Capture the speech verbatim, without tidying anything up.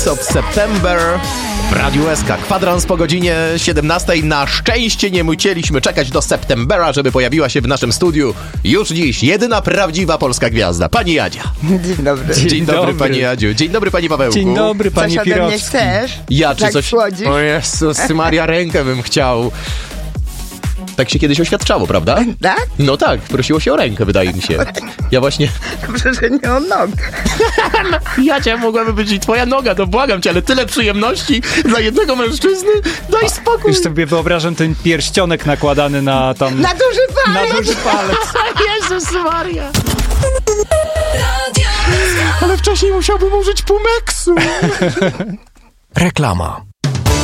of September w Radiu S K. Kwadrans po godzinie siedemnastej. Na szczęście nie musieliśmy czekać do Septembera, żeby pojawiła się w naszym studiu już dziś jedyna prawdziwa polska gwiazda, pani Jadzia. Dzień dobry. Dzień, Dzień dobry, dobry. pani Jadziu. Dzień dobry, pani Pawełku. Dzień dobry, panie Coś ode mnie Pirowski. chcesz? Ja czy Tak coś... słodzisz? O Jezus Maria, rękę bym chciał. Tak się kiedyś oświadczało, prawda? Tak? No tak, prosiło się o rękę, wydaje mi się. Ja właśnie... Dobrze, że nie o nogę. Jadzia, mogłaby być i twoja noga, to błagam cię, ale tyle przyjemności dla jednego mężczyzny. Daj spokój. Już sobie wyobrażam ten pierścionek nakładany na tam... Na duży palec! na duży palec. Jezus Maria. Ale wcześniej musiałbym użyć Pumeksu. Reklama.